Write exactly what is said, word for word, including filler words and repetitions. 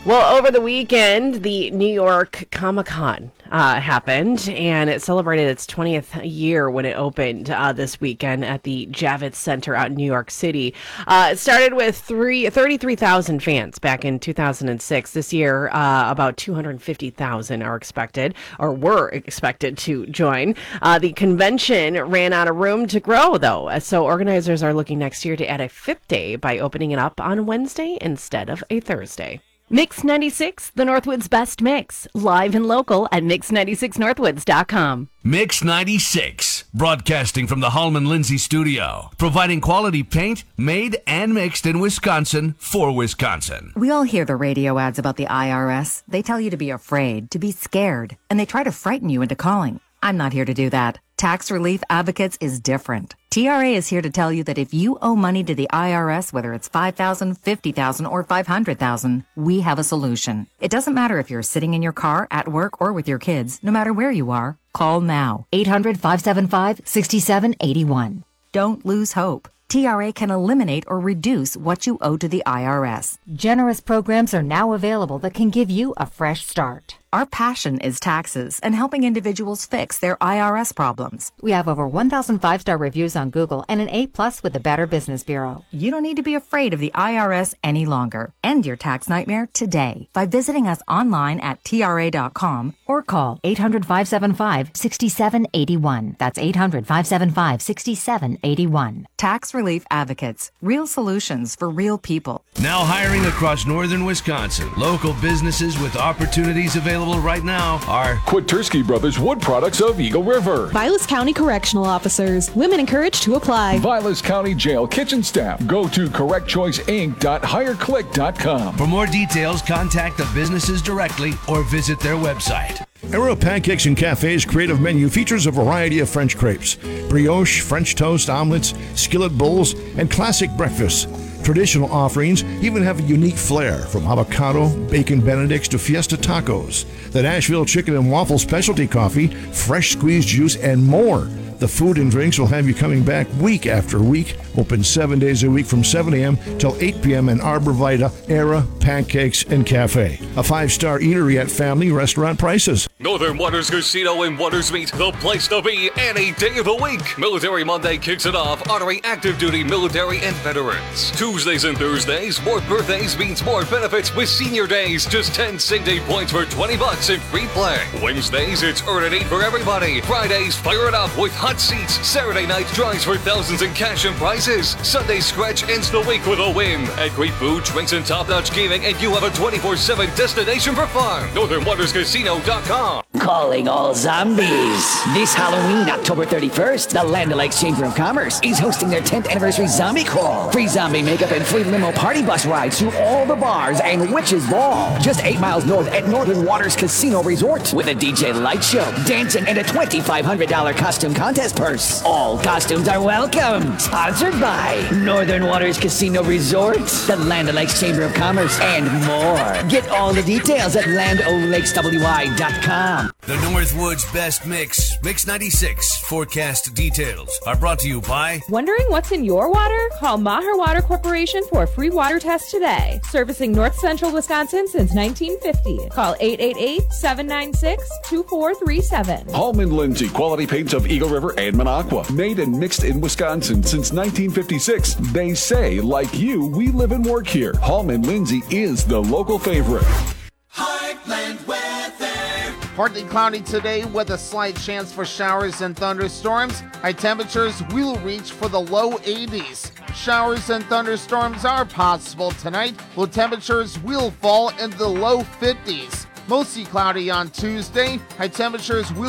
Well, over the weekend, the New York Comic-Con uh, happened, and it celebrated its twentieth year when it opened uh, this weekend at the Javits Center out in New York City. Uh, it started with three, thirty-three thousand fans back in two thousand six. This year, uh, about two hundred fifty thousand are expected, or were expected to join. Uh, the convention ran out of room to grow, though, so organizers are looking next year to add a fifth day by opening it up on Wednesday instead of a Thursday. Mix ninety-six, the Northwoods best mix, live and local at mix ninety-six northwoods dot com. Mix ninety-six, broadcasting from the Hallman Lindsay studio, providing quality paint made and mixed in Wisconsin for Wisconsin. We all hear the radio ads about the I R S. They tell you to be afraid, to be scared, and they try to frighten you into calling. I'm not here to do that. Tax Relief Advocates is different. T R A is here to tell you that if you owe money to the I R S, whether it's five thousand dollars, fifty thousand dollars, or five hundred thousand dollars, we have a solution. It doesn't matter if you're sitting in your car, at work, or with your kids. No matter where you are, call now. eight hundred, five seven five, six seven eight one. Don't lose hope. T R A can eliminate or reduce what you owe to the I R S. Generous programs are now available that can give you a fresh start. Our passion is taxes and helping individuals fix their I R S problems. We have over one thousand five-star reviews on Google and an A plus with the Better Business Bureau. You don't need to be afraid of the I R S any longer. End your tax nightmare today by visiting us online at T R A dot com or call eight hundred, five seven five, six seven eight one. That's eight hundred, five seven five, six seven eight one. Tax Relief Advocates. Real solutions for real people. Now hiring across northern Wisconsin. Local businesses with opportunities available right now are Kwitursky Brothers Wood Products of Eagle River, Vilas County Correctional Officers, women encouraged to apply, Vilas County Jail Kitchen Staff. Go to correct choice inc dot hire click dot com. For more details, contact the businesses directly or visit their website. Era Pancakes and Cafe's creative menu features a variety of French crepes, brioche, French toast, omelets, skillet bowls, and classic breakfasts. Traditional offerings even have a unique flair, from avocado, bacon benedicts to fiesta tacos. The Nashville Chicken and Waffle Specialty Coffee, fresh squeezed juice, and more. The food and drinks will have you coming back week after week. Open seven days a week from seven a.m. till eight p.m. in Arbor Vitae. Era Pancakes and Cafe, a five-star eatery at family restaurant prices. Northern Waters Casino in Waters Meet, the place to be any day of the week. Military Monday kicks it off, honoring active duty military and veterans. Tuesdays and Thursdays, more birthdays means more benefits with senior days. Just ten same day points for twenty bucks in free play. Wednesdays, it's earn and eat for everybody. Fridays, fire it up with hot seats. Saturday night drawings for thousands in cash and prizes. Sunday scratch ends the week with a win. At great food, drinks, and top-notch gaming, and you have a twenty-four seven destination for fun. northern waters casino dot com. Calling all zombies. This Halloween, October thirty-first, the Land O'Lakes Chamber of Commerce is hosting their tenth anniversary zombie crawl. Free zombie makeup and free limo party bus rides to all the bars and Witches Ball. Just eight miles north at Northern Waters Casino Resort with a D J light show, dancing, and a twenty-five hundred dollars costume contest purse. All costumes are welcome. Sponsored by Northern Waters Casino Resort, the Land O'Lakes Chamber of Commerce, and more. Get all the details at land o lakes w i dot com. The Northwoods Best Mix, Mix ninety-six forecast details are brought to you by... Wondering what's in your water? Call Maher Water Corporation for a free water test today. Servicing North Central Wisconsin since nineteen fifty. Call eight eight eight, seven nine six, two four three seven. Hallman Lindsay Quality Paints of Eagle River and Minocqua. Made and mixed in Wisconsin since nineteen fifty-six. They say, like you, we live and work here. Hallman Lindsay is the local favorite. Heartland weather. Partly cloudy today with a slight chance for showers and thunderstorms. High temperatures will reach for the low eighties. Showers and thunderstorms are possible tonight. Low temperatures will fall in the low fifties. Mostly cloudy on Tuesday. High temperatures will